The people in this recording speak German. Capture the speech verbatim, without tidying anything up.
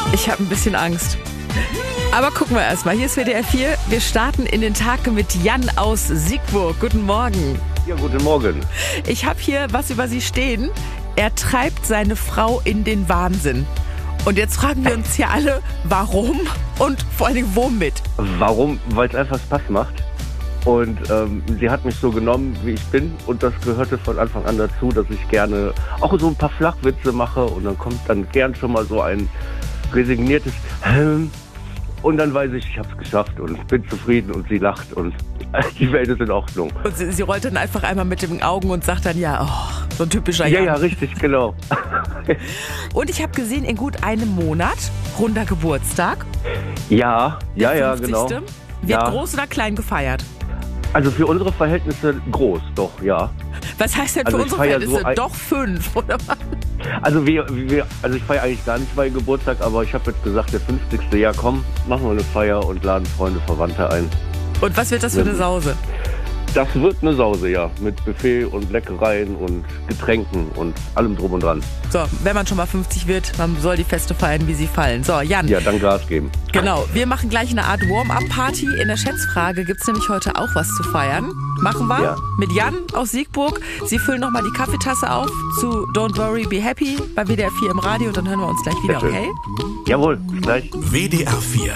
Ich habe ein bisschen Angst. Aber gucken wir erstmal. Hier ist W D R vier. Wir starten in den Tag mit Jan aus Siegburg. Guten Morgen. Ja, guten Morgen. Ich habe hier was über Sie stehen. Er treibt seine Frau in den Wahnsinn. Und jetzt fragen wir uns hier alle, warum und vor allen Dingen womit? Warum? Weil es einfach Spaß macht. Und ähm, sie hat mich so genommen, wie ich bin. Und das gehörte von Anfang an dazu, dass ich gerne auch so ein paar Flachwitze mache. Und dann kommt dann gern schon mal so ein resigniertes Hm. Und dann weiß ich, ich habe es geschafft und bin zufrieden und sie lacht und die Welt ist in Ordnung. Und sie, sie rollt dann einfach einmal mit den Augen und sagt dann, ja, oh, so ein typischer Jan. Ja, ja, richtig, genau. Und ich habe gesehen, in gut einem Monat, runder Geburtstag. Ja, ja, ja, fünfzigste genau. Wird Ja. groß oder klein gefeiert? Also für unsere Verhältnisse groß, doch, ja. Was heißt denn für Also ich unsere feier Verhältnisse? so ein- Doch fünf, oder was? Also wir, wir also ich feiere eigentlich gar nicht meinen Geburtstag, aber ich habe jetzt gesagt, der fünfzigste Ja, komm, machen wir eine Feier und laden Freunde, Verwandte ein. Und was wird das für eine Sause? Das wird eine Sause, ja, mit Buffet und Leckereien und Getränken und allem drum und dran. So, wenn man schon mal fünfzig wird, man soll die Feste feiern, wie sie fallen. So, Jan. Ja, dann Gas geben. Genau, wir machen gleich eine Art Warm-up-Party. In der Schätzfrage gibt es nämlich heute auch was zu feiern. Machen wir Ja. mit Jan aus Siegburg. Sie füllen nochmal die Kaffeetasse auf zu Don't Worry, Be Happy bei W D R vier im Radio und dann hören wir uns gleich wieder, Sehr schön. okay? Jawohl, bis gleich. W D R vier.